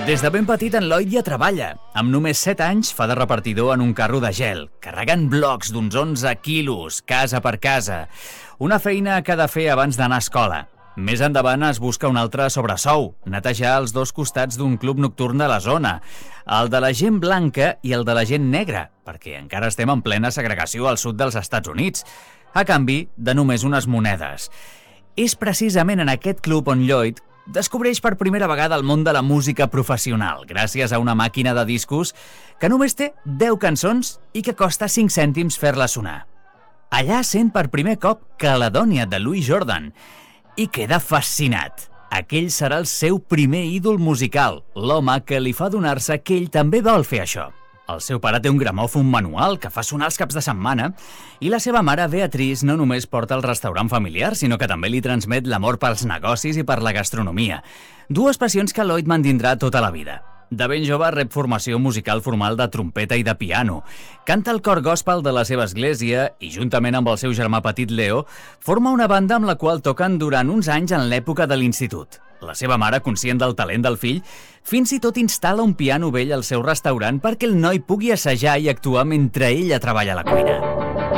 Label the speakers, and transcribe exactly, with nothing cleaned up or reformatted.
Speaker 1: Des de ben petit en Lloyd ja treballa. Amb només set anys fa de repartidor en un carro de gel, carregant blocs d'uns onze quilos, casa per casa. Una feina que ha de fer abans d'anar a escola. Més endavant es busca un altre sobresou, netejar els dos costats d'un club nocturn de la zona, el de la gent blanca i el de la gent negra, perquè encara estem en plena segregació al sud dels Estats Units, a canvi de només unes monedes. És precisament en aquest club on Lloyd descobreix per primera vegada el món de la música professional, gràcies a una màquina de discos que només té deu cançons i que costa cinc cèntims fer-la sonar. Allà sent per primer cop Caledonia de Louis Jordan i queda fascinat. Aquell serà el seu primer ídol musical, l'home que li fa adonar-se que ell també vol fer això. El seu pare té un gramòfon manual que fa sonar els caps de setmana i la seva mare, Beatrice, no només porta el restaurant familiar, sinó que també li transmet l'amor pels negocis i per la gastronomia. Dues passions que Lloyd mantindrà tota la vida. De ben jove rep formació musical formal de trompeta i de piano. Canta el cor gospel de la seva església i, juntament amb el seu germà petit Leo, forma una banda amb la qual toquen durant uns anys en l'època de l'institut. La seva mare, conscient del talent del fill, fins i tot instal·la un piano vell al seu restaurant perquè el noi pugui assajar i actuar mentre ella treballa a la cuina.